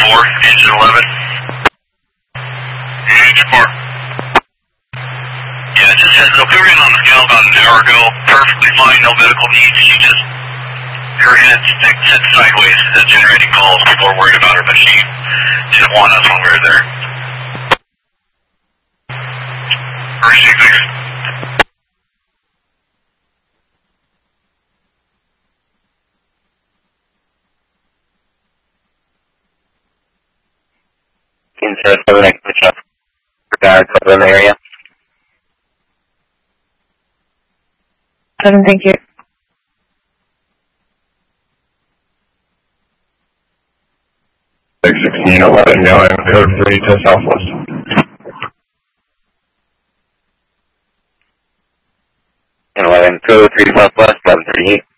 engine 11. Engine 4. Yeah, just heads up. We ran on the scale about an hour ago. Perfectly fine, no medical needs. She just, her head's sits sideways, generating calls. People are worried about her, but she didn't want us when we were there. First 6. Insert 7 exit up. Regard cover the area. 7, thank you. 1611 going code 3 to southwest. 11 code 3 to southwest, 1138.